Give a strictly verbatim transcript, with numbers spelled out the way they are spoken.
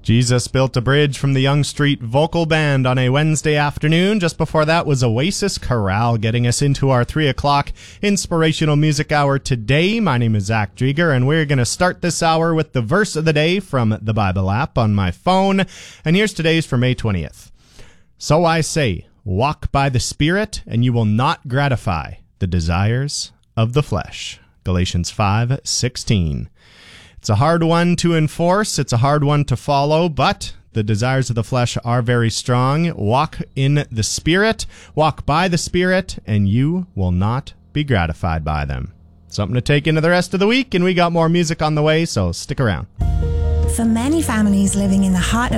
Jesus Built a Bridge from the Young Street Vocal Band on a Wednesday afternoon. Just before that was Oasis Chorale, getting us into our three o'clock inspirational music hour today. My name is Zach Drieger, and we're going to start this hour with the verse of the day from the Bible app on my phone. And here's today's for May twentieth. So I say, walk by the Spirit, and you will not gratify the desires of the flesh. Galatians five sixteen. It's a hard one to enforce. It's a hard one to follow, but the desires of the flesh are very strong. Walk in the Spirit, walk by the Spirit, and you will not be gratified by them. Something to take into the rest of the week, and we got more music on the way, so stick around. For many families living in the heart of